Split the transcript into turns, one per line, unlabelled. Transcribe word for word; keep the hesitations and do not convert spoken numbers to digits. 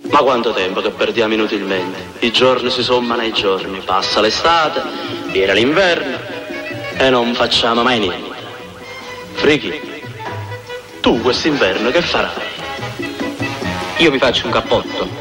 Ma quanto tempo che perdiamo inutilmente? I giorni si sommano ai giorni, passa l'estate, viene l'inverno e non facciamo mai niente. Frighi, tu quest'inverno che farai?
Io mi faccio un cappotto.